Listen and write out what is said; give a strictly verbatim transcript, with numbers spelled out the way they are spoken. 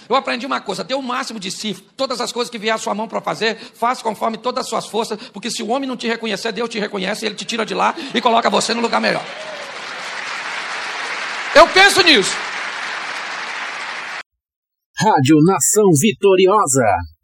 Eu aprendi uma coisa, dê o máximo de si, todas as coisas que vier à sua mão para fazer, faça conforme todas as suas forças, porque se o homem não te reconhecer, Deus te reconhece, ele te tira de lá e coloca você no lugar melhor. Eu penso nisso. Rádio Nação Vitoriosa.